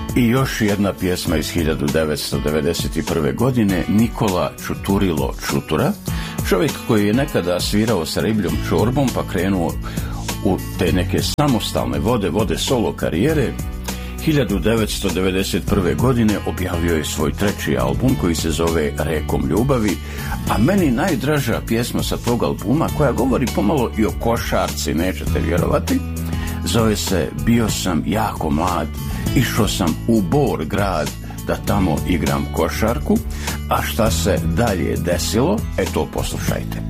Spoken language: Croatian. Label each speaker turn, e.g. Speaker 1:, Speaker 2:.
Speaker 1: I još jedna pjesma iz 1991. godine, Nikola Čuturilo Čutura, čovjek koji je nekada svirao sa ribljom čorbom pa krenuo u te neke samostalne vode solo karijere. 1991. godine objavio je svoj treći album koji se zove Rekom ljubavi, a meni najdraža pjesma sa tog albuma, koja govori pomalo i o košarci, nećete vjerovati, zove se Bio sam jako mlad, išao sam u Bor grad da tamo igram košarku, a šta se dalje desilo, to poslušajte.